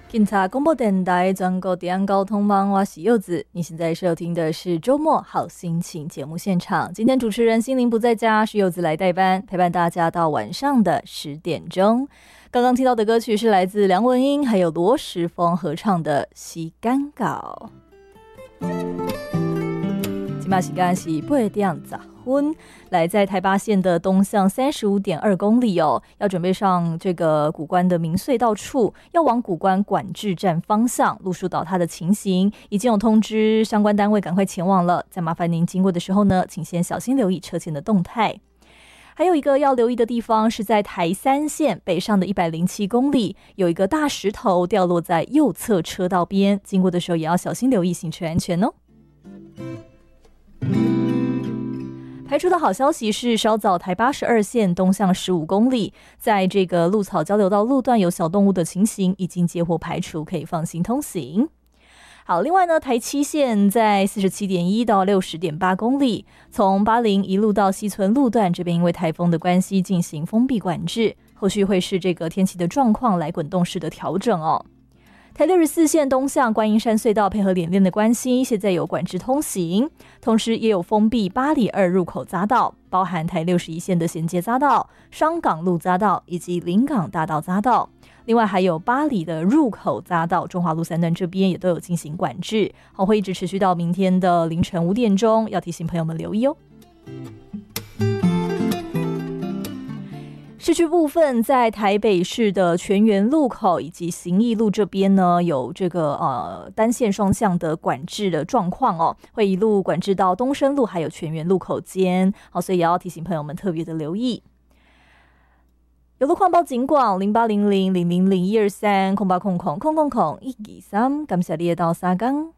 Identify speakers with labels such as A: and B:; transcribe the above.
A: 警察广播电台全国治安交通网，我是柚子。你现在收听的是周末好心情节目现场。今天主持人心灵不在家，是柚子来代班，陪伴大家到晚上的10点钟。刚刚听到的歌曲是来自梁文音还有罗时丰合唱的《洗干稿》。今嘛时间是8点10分，来在台八线的东向35.2公里哦，要准备上这个谷关的明隧道处，要往谷关管制站方向，路树倒塌的情形已经有通知相关单位赶快前往了。再麻烦您经过的时候呢，请先小心留意车前的动态。还有一个要留意的地方是在台3线北上的107公里，有一个大石头掉落在右侧车道边，经过的时候也要小心留意行车安全哦。排除的好消息是，稍早台82线东向15公里，在这个鹿草交流道路段有小动物的情形已经接获排除，可以放心通行。好，另外呢，台7线在47.1到60.8公里，从80一路到西村路段这边，因为台风的关系进行封闭管制，后续会是这个天气的状况来滚动式的调整哦。台64线东向观音山隧道配合演练的关系，现在有管制通行，同时也有封闭八里2入口匝道，包含台61线的衔接匝道、双港路匝道以及临港大道匝道。另外还有八里的入口匝道，中华路3段这边也都有进行管制，会一直持续到明天的凌晨5点钟，要提醒朋友们留意哦。市区部分在台北市的泉源路口以及行义路这边呢，有这个单线双向的管制的状况哦，会一路管制到东升路还有泉源路口间，好，所以也要提醒朋友们特别的留意。有路况报警广08000001230800000123，感谢你的到沙冈。